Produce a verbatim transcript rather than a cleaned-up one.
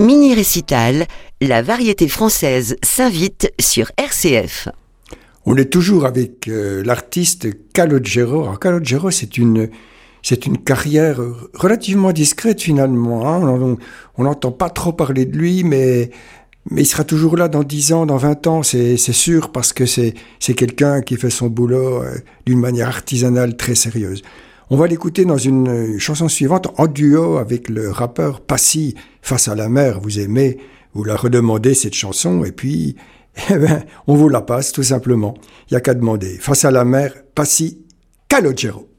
Mini-récital, la variété française s'invite sur R C F. On est toujours avec euh, l'artiste Calogero. Alors Calogero, c'est une, c'est une carrière relativement discrète finalement. Hein. On n'entend pas trop parler de lui, mais, mais il sera toujours là dans dix ans, dans vingt ans, c'est, c'est sûr, parce que c'est, c'est quelqu'un qui fait son boulot euh, d'une manière artisanale très sérieuse. On va l'écouter dans une chanson suivante, en duo avec le rappeur Passy, Face à la mer. Vous aimez, vous la redemandez cette chanson, et puis eh ben, on vous la passe tout simplement. Il n'y a qu'à demander. Face à la mer, Passy, Calogero.